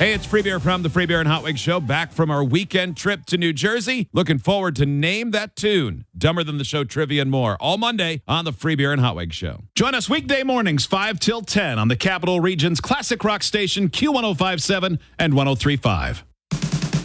Hey, it's Free Beer from the Free Beer and Hot Wings Show, back from our weekend trip to New Jersey. Looking forward to Name That Tune, Dumber Than the Show trivia and more, all Monday on the Free Beer and Hot Wings Show. Join us weekday mornings 5 till 10 on the Capital Region's classic rock station Q1057 and 1035.